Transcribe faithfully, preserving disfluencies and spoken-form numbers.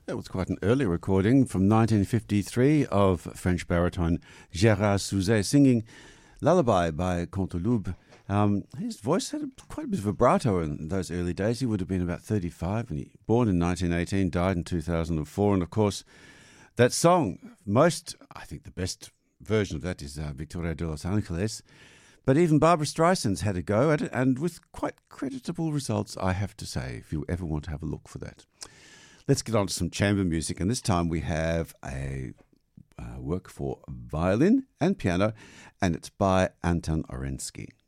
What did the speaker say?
That was quite an early recording from nineteen fifty-three of French baritone Gérard Souzet singing Lullaby by Canteloube. Um, his voice had quite a bit of vibrato in those early days. He would have been about thirty-five, and he born in nineteen eighteen, died in two thousand four. And of course, that song, most, I think the best version of that is uh, Victoria de Los Angeles. But even Barbra Streisand's had a go at it, and with quite creditable results, I have to say, if you ever want to have a look for that. Let's get on to some chamber music, and this time we have a uh, work for violin and piano, and it's by Anton Orensky.